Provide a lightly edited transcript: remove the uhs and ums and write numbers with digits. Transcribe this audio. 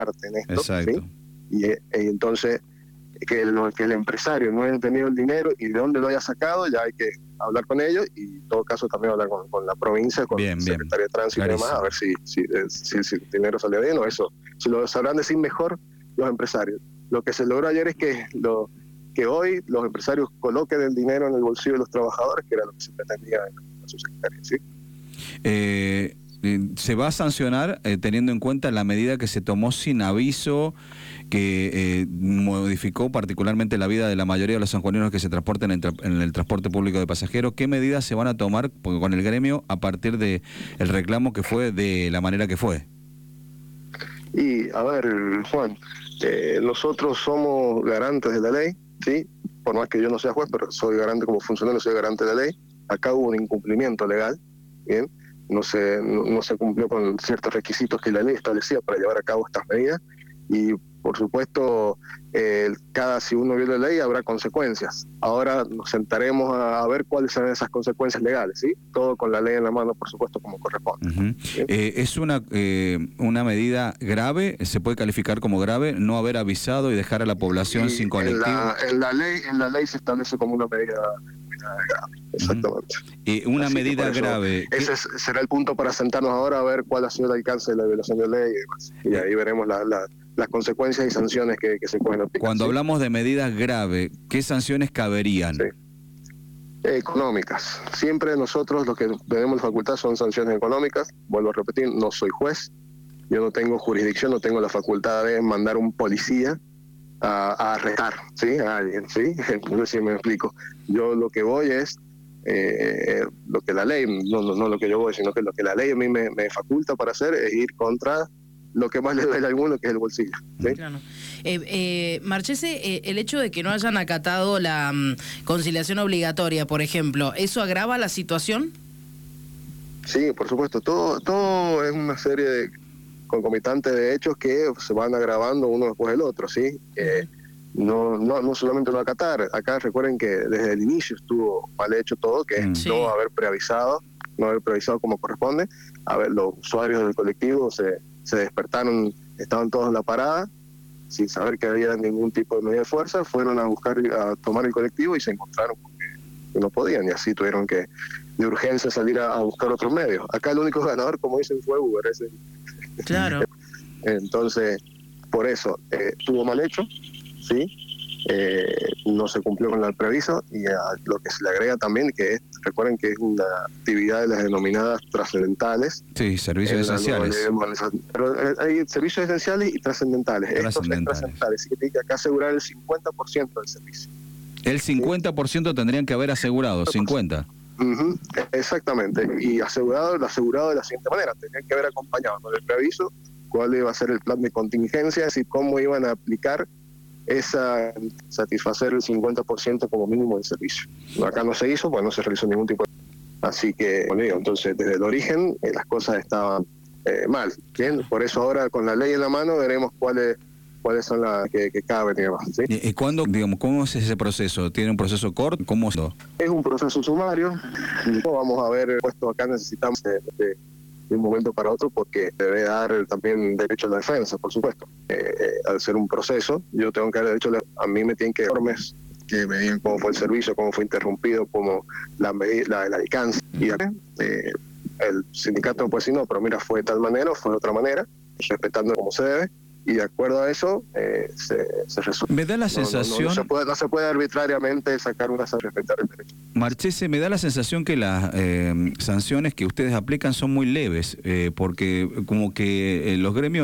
parte en esto, Exacto. ¿sí? Y entonces, que el empresario no haya tenido el dinero y de dónde lo haya sacado, ya hay que hablar con ellos y en todo caso también hablar con la provincia, con el secretario de Tránsito y demás, a ver si el dinero sale bien o eso. Si lo sabrán decir mejor los empresarios. Lo que se logró ayer es que hoy los empresarios coloquen el dinero en el bolsillo de los trabajadores, que era lo que se pretendía en la subsecretaría, ¿sí? ¿Se va a sancionar teniendo en cuenta la medida que se tomó sin aviso, que modificó particularmente la vida de la mayoría de los sanjuaninos que se transportan en el transporte público de pasajeros? ¿Qué medidas se van a tomar con el gremio a partir de el reclamo que fue de la manera que fue? Y, a ver, Juan, nosotros somos garantes de la ley, ¿sí? Por más que yo no sea juez, pero soy garante como funcionario, soy garante de la ley. Acá hubo un incumplimiento legal, ¿bien? No se cumplió con ciertos requisitos que la ley establecía para llevar a cabo estas medidas y por supuesto si uno viola la ley habrá consecuencias. Ahora nos sentaremos a ver cuáles son esas consecuencias legales, ¿sí? Todo con la ley en la mano, por supuesto, como corresponde. ¿Es una medida grave? ¿Se puede calificar como grave no haber avisado y dejar a la población sin colectivo? En la ley se establece como una medida grave, exactamente. Una medida grave. Ese será el punto para sentarnos ahora a ver cuál ha sido el alcance de la violación de la ley y demás. Y ahí veremos las consecuencias y sanciones que se pueden aplicar. Cuando hablamos de medidas graves, ¿qué sanciones caberían? Sí. Económicas. Siempre nosotros lo que tenemos facultad son sanciones económicas. Vuelvo a repetir, no soy juez, yo no tengo jurisdicción, no tengo la facultad de mandar un policía a arrestar, ¿sí? A alguien, ¿sí? No sé si me explico. Yo lo que voy es lo que la ley, no lo que yo voy, sino que lo que la ley a mí me faculta para hacer es ir contra lo que más le duele a alguno, que es el bolsillo, ¿sí? Claro. Marchese, el hecho de que no hayan acatado la conciliación obligatoria, por ejemplo, ¿eso agrava la situación? Sí, por supuesto. Todo es una serie de concomitantes de hechos que se van agravando uno después del otro, ¿sí? No solamente no acatar. Acá recuerden que desde el inicio estuvo mal hecho todo, que es no haber preavisado como corresponde. A ver, los usuarios del colectivo se despertaron, estaban todos en la parada, sin saber que había ningún tipo de medida de fuerza, fueron a tomar el colectivo y se encontraron que no podían, y así tuvieron que de urgencia salir a buscar otros medios. Acá el único ganador, como dicen, fue Uber. Claro. Entonces, por eso, estuvo mal hecho, ¿sí? No se cumplió con el preaviso y a lo que se le agrega también, que recuerden que es una actividad de las denominadas trascendentales. Sí, servicios esenciales. Pero hay servicios esenciales y trascendentales. Estos son trascendentales, así que tiene que acá asegurar el 50% del servicio. El 50% ¿sí? Tendrían que haber asegurado, 50%. Exactamente, y lo asegurado de la siguiente manera: tenían que haber acompañado con el preaviso cuál iba a ser el plan de contingencia, es decir, cómo iban a aplicar satisfacer el 50% como mínimo del servicio. Acá no se hizo, pues no se realizó ningún tipo de... Así que, bueno, entonces desde el origen las cosas estaban mal, ¿bien? Por eso ahora con la ley en la mano veremos cuáles son las que caben y demás, ¿sí? ¿Y cuándo, cómo es ese proceso? ¿Tiene un proceso corto? ¿Cómo es? Es un proceso sumario. Vamos a ver, puesto acá necesitamos de un momento para otro, porque debe dar también derecho a la defensa, por supuesto. Al ser un proceso, yo tengo que dar derecho a mí me tienen que informes que me digan cómo fue el servicio, cómo fue interrumpido, cómo la alcance. Y el sindicato no puede decir, no, pero mira, fue de tal manera o fue de otra manera, respetando como se debe, y de acuerdo a eso se resuelve. Me da la sensación... No se puede arbitrariamente sacar una sin respetar el derecho. Marchese, me da la sensación que las sanciones que ustedes aplican son muy leves, porque como que los gremios